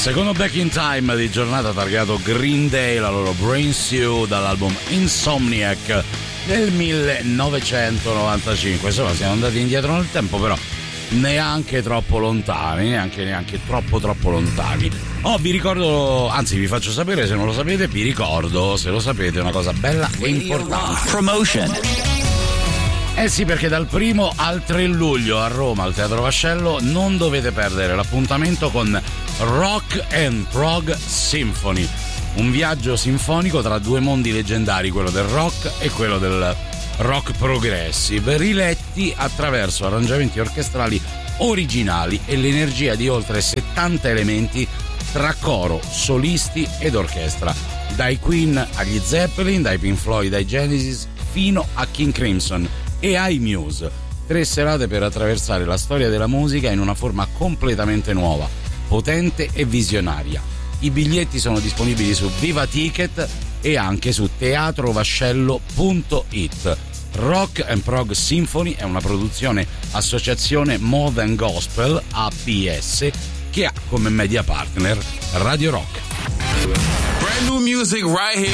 Secondo Back in Time di giornata targato Green Day, la loro Brain Stew dall'album Insomniac del 1995. Insomma, siamo andati indietro nel tempo, però neanche troppo lontani, neanche troppo lontani. Vi ricordo, anzi vi faccio sapere, se non lo sapete vi ricordo, se lo sapete, una cosa bella e importante. Promotion. Sì, perché dal 1 al 3 luglio a Roma al Teatro Vascello non dovete perdere l'appuntamento con Rock and Prog Symphony, un viaggio sinfonico tra due mondi leggendari, quello del rock e quello del rock progressive, riletti attraverso arrangiamenti orchestrali originali e l'energia di oltre 70 elementi tra coro, solisti ed orchestra, dai Queen agli Zeppelin, dai Pink Floyd ai Genesis fino a King Crimson e ai Muse. 3 serate per attraversare la storia della musica in una forma completamente nuova, potente e visionaria. I biglietti sono disponibili su Viva Ticket e anche su teatrovascello.it. Rock and Prog Symphony è una produzione associazione More Than Gospel APS che ha come media partner Radio Rock. Brand new music right here.